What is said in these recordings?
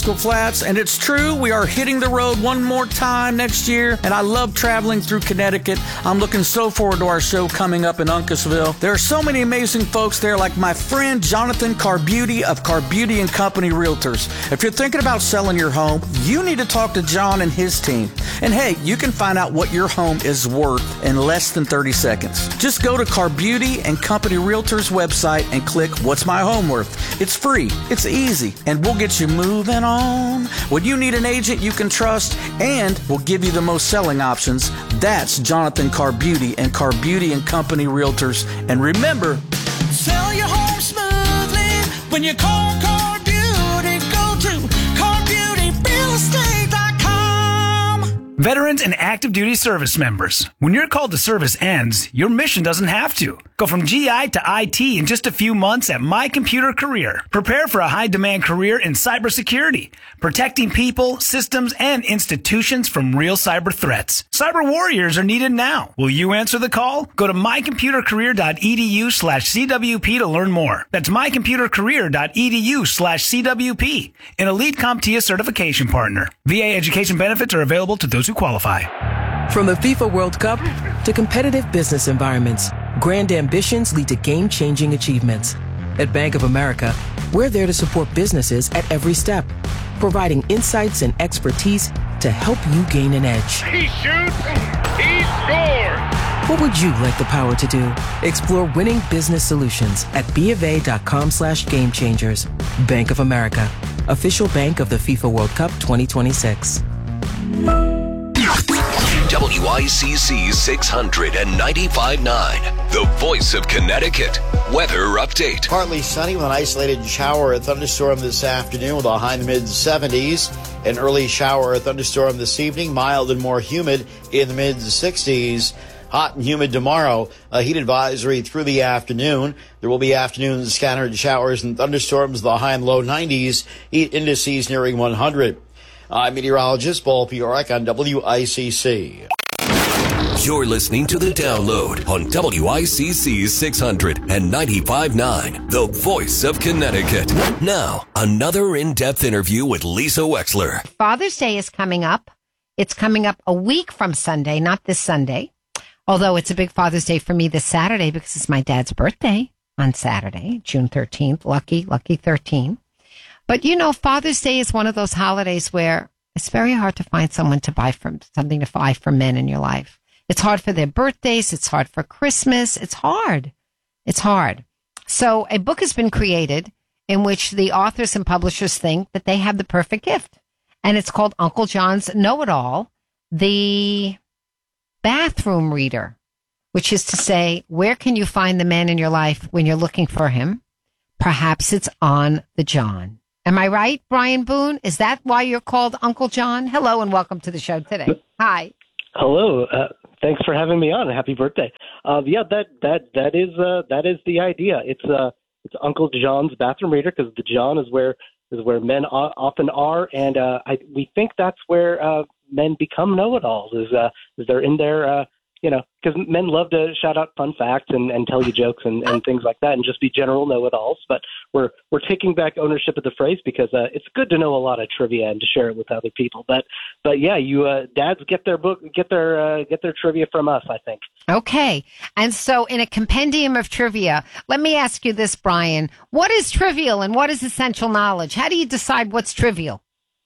Flats, and it's true, we are hitting the road one more time next year, and I love traveling through Connecticut. I'm looking so forward to our show coming up in Uncasville. There are so many amazing folks there, like my friend Jonathan Carbeauty of Carbeauty and Company Realtors. If you're thinking about selling your home, you need to talk to John and his team. And hey, you can find out what your home is worth in less than 30 seconds. Just go to Carbeauty and Company Realtors website and click What's My Home Worth? It's free, it's easy, and we'll get you moving on. When you need an agent you can trust, and we'll give you the most selling options, that's Jonathan Carbeauty and Carbeauty and Company Realtors. And remember, sell your home smoothly when you call Carbeauty. Go to CarbeautyRealEstate.com. Veterans and active duty service members, when your call to service ends, your mission doesn't have to. Go from GI to IT in just a few months at My Computer Career. Prepare for a high-demand career in cybersecurity, protecting people, systems, and institutions from real cyber threats. Cyber warriors are needed now. Will you answer the call? Go to mycomputercareer.edu/CWP to learn more. That's mycomputercareer.edu/CWP, an elite CompTIA certification partner. VA education benefits are available to those who qualify. From the FIFA World Cup to competitive business environments, grand ambitions lead to game-changing achievements. At Bank of America, we're there to support businesses at every step, providing insights and expertise to help you gain an edge. He shoots, he scores! What would you like the power to do? Explore winning business solutions at BofA.com/gamechangers. Bank of America, official bank of the FIFA World Cup 2026. WICC 695.9, the voice of Connecticut. Weather update. Partly sunny with an isolated shower or thunderstorm this afternoon with a high in the mid-70s. An early shower or thunderstorm this evening, mild and more humid in the mid-60s. Hot and humid tomorrow, a heat advisory through the afternoon. There will be afternoon scattered showers and thunderstorms, the high and low 90s, heat indices nearing 100. I'm meteorologist Paul Piorek on WICC. You're listening to The Download on WICC 695.9, the voice of Connecticut. Now, another in-depth interview with Lisa Wexler. Father's Day is coming up. It's coming up a week from Sunday, not this Sunday. Although it's a big Father's Day for me this Saturday because it's my dad's birthday on Saturday, June 13th. Lucky 13. But, you know, Father's Day is one of those holidays where it's very hard to find something to buy for men in your life. It's hard for their birthdays. It's hard for Christmas. It's hard. So a book has been created in which the authors and publishers think that they have the perfect gift. And it's called Uncle John's Know-It-All, the bathroom reader, which is to say, where can you find the man in your life when you're looking for him? Perhaps it's on the John. Am I right, Brian Boone? Is that why you're called Uncle John? Hello and welcome to the show today. Hi. Hello. Thanks for having me on. Happy birthday. That is the idea. It's Uncle John's bathroom reader because the John is where men often are, and we think that's where men become know-it-alls. Is they're in their because men love to shout out fun facts and tell you jokes and things like that and just be general know-it-alls. But we're taking back ownership of the phrase because it's good to know a lot of trivia and to share it with other people. But yeah, you dads get their trivia from us, I think. Okay. And so in a compendium of trivia, let me ask you this, Brian. What is trivial and what is essential knowledge? How do you decide what's trivial?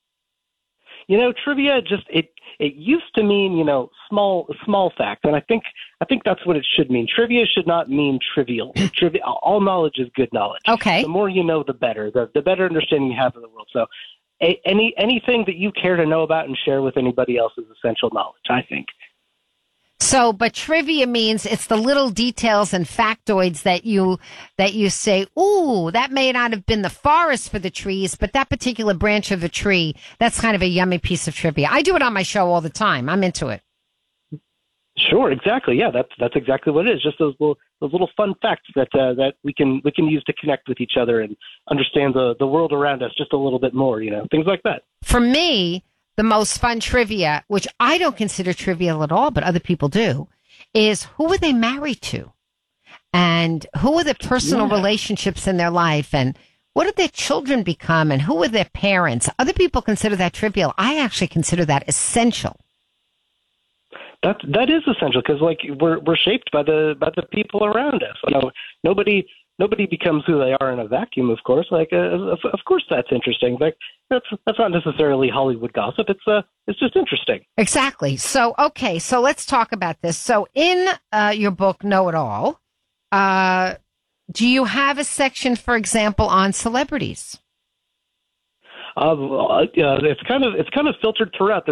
Trivia it used to mean, small facts, and I think that's what it should mean. Trivia should not mean trivial. Trivia, all knowledge is good knowledge. Okay. The more you know, the better. The better understanding you have of the world. So, anything that you care to know about and share with anybody else is essential knowledge, I think. So, but trivia means it's the little details and factoids that you say, ooh, that may not have been the forest for the trees, but that particular branch of a tree, that's kind of a yummy piece of trivia. I do it on my show all the time. I'm into it. Sure, exactly. Yeah, that's exactly what it is. Just those little fun facts that we can use to connect with each other and understand the world around us just a little bit more, things like that. For me, the most fun trivia, which I don't consider trivial at all, but other people do, is who were they married to? And who are the personal relationships in their life? And what did their children become and who were their parents? Other people consider that trivial. I actually consider that essential. That is essential because like we're shaped by the people around us. You know, nobody becomes who they are in a vacuum. Of course, like of course that's interesting. Like that's not necessarily Hollywood gossip. It's just interesting. Exactly. So okay, so let's talk about this. So in your book, Know It All, do you have a section, for example, on celebrities? It's kind of filtered throughout.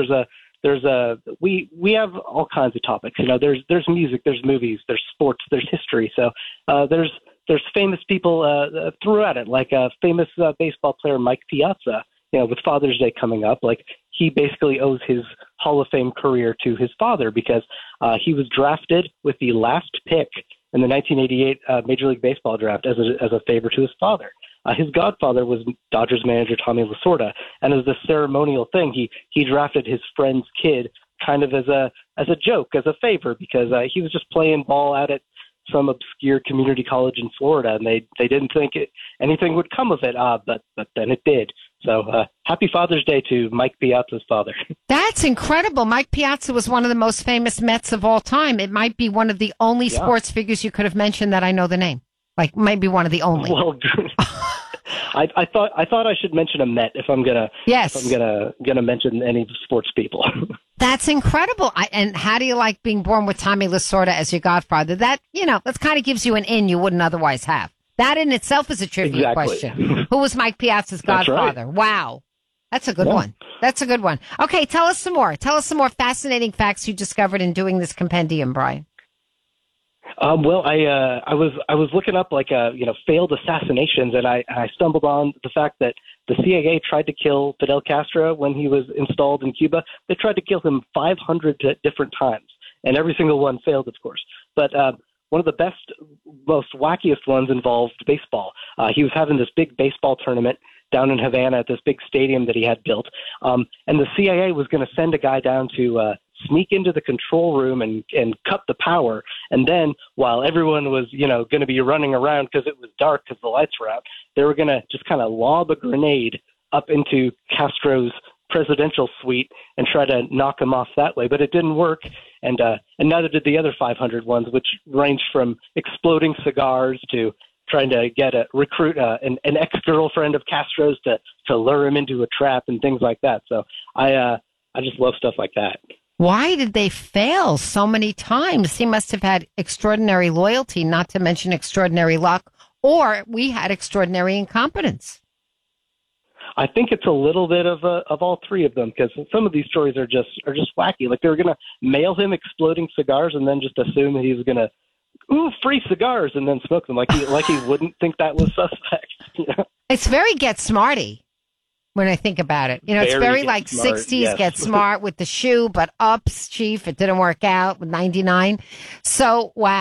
We have all kinds of topics. You know, there's music, there's movies, there's sports, there's history. So there's famous people throughout it, like a famous baseball player, Mike Piazza. You know, with Father's Day coming up, like he basically owes his Hall of Fame career to his father because he was drafted with the last pick in the 1988 Major League Baseball draft as a favor to his father. His godfather was Dodgers manager Tommy Lasorda, and as a ceremonial thing, he drafted his friend's kid kind of as a joke, as a favor, because he was just playing ball out at some obscure community college in Florida, and they didn't think anything would come of it, but then it did. So happy Father's Day to Mike Piazza's father. That's incredible. Mike Piazza was one of the most famous Mets of all time. It might be one of the only sports figures you could have mentioned that I know the name. Like, might be one of the only. Well, I thought I should mention a Met if I'm gonna mention any sports people. That's incredible. And how do you like being born with Tommy Lasorda as your godfather? That kind of gives you an in you wouldn't otherwise have. That in itself is a trivia question. Who was Mike Piazza's godfather? Right. Wow. That's a good one. That's a good one. Okay, tell us some more. Tell us some more fascinating facts you discovered in doing this compendium, Brian. Well, I was looking up failed assassinations, and I stumbled on the fact that the CIA tried to kill Fidel Castro when he was installed in Cuba. They tried to kill him 500 different times, and every single one failed, of course. But one of the best, most wackiest ones involved baseball. He was having this big baseball tournament down in Havana at this big stadium that he had built, and the CIA was going to send a guy down to sneak into the control room and cut the power. And then while everyone was, going to be running around because it was dark because the lights were out, they were going to just kind of lob a grenade up into Castro's presidential suite and try to knock him off that way. But it didn't work. And neither did the other 500 ones, which ranged from exploding cigars to trying to recruit an ex-girlfriend of Castro's to lure him into a trap and things like that. So I just love stuff like that. Why did they fail so many times? He must have had extraordinary loyalty, not to mention extraordinary luck, or we had extraordinary incompetence. I think it's a little bit of all three of them, because some of these stories are just wacky. Like they were going to mail him exploding cigars and then just assume that he was going to free cigars and then smoke them like he wouldn't think that was suspect. You know? It's very Get Smarty. When I think about it, it's very like smart, 60s yes. Get Smart with the shoe, but ups, chief, it didn't work out with 99. So, wow.